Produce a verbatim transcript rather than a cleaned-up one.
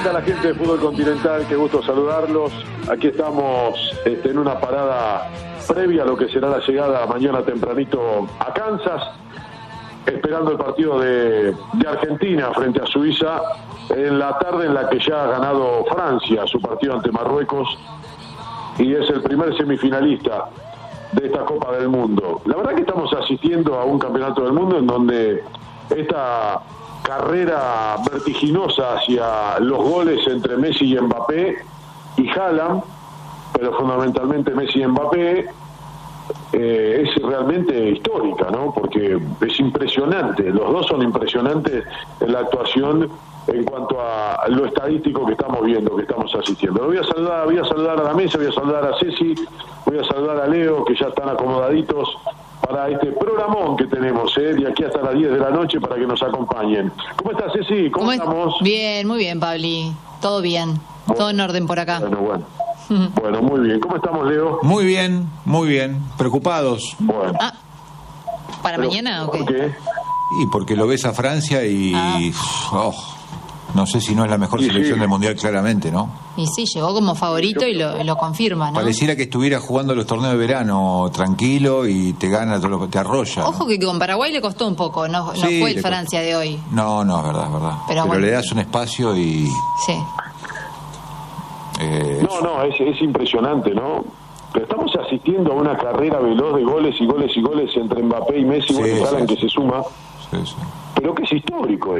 está la gente de Fútbol Continental? Qué gusto saludarlos. Aquí estamos este, en una parada previa a lo que será la llegada mañana tempranito a Kansas, esperando el partido de, de Argentina frente a Suiza, en la tarde en la que ya ha ganado Francia su partido ante Marruecos y es el primer semifinalista de esta Copa del Mundo. La verdad que estamos asistiendo a un campeonato del mundo en donde esta carrera vertiginosa hacia los goles entre Messi y Mbappé y Haaland, pero fundamentalmente Messi y Mbappé, eh, es realmente histórica, ¿no? Porque es impresionante, los dos son impresionantes en la actuación en cuanto a lo estadístico que estamos viendo, que estamos asistiendo. Lo voy a saludar, voy a saludar a la mesa, voy a saludar a Ceci, voy a saludar a Leo, que ya están acomodaditos para este programón que tenemos, ¿eh? De aquí hasta las diez de la noche para que nos acompañen. ¿Cómo estás, Ceci? ¿Cómo, ¿Cómo estamos? Bien, muy bien, Pabli. Todo bien. Bueno, todo en orden por acá. Bueno, bueno. Bueno, muy bien. ¿Cómo estamos, Leo? Muy bien, muy bien. Preocupados. Bueno. Ah, ¿para Pero, mañana o qué? ¿Por qué? Y porque lo ves a Francia y... Ah. Oh, no sé si no es la mejor sí, selección sí. del Mundial, claramente, ¿no? Y sí, llegó como favorito y lo, lo confirma, ¿no? Pareciera que estuviera jugando los torneos de verano tranquilo y te gana, te arrolla. Ojo, ¿no? Que con Paraguay le costó un poco, no, no sí, fue el Francia costó. de hoy. No, no, es verdad, es verdad. Pero, Pero bueno. le das un espacio y... Sí. Eh, no, no, es, es impresionante, ¿no? Pero estamos asistiendo a una carrera veloz de goles y goles y goles entre Mbappé y Messi, sí, bueno, sí, sí. que se suma. Sí, sí. Pero que es histórico.